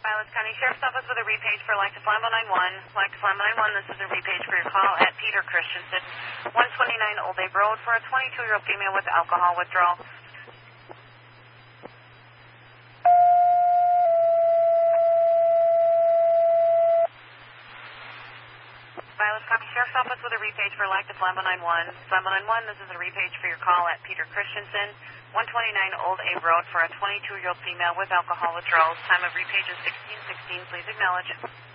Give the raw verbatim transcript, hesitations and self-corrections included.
Violets County Sheriff's Office with a repage for Lacta Flambo nine one. Lacta Flambo nine one, this is a repage for your call at Peter Christensen, one twenty-nine Old Abe Road for a twenty-two-year-old female with alcohol withdrawal. Violets County Sheriff's Office with a repage for Lacta Flambo nine one. Flambo nine one, this is a repage for your call at Peter Christensen, one twenty-nine Old Abe Road for a twenty-two-year-old female with alcohol withdrawals. Time of repage is sixteen sixteen. Please acknowledge.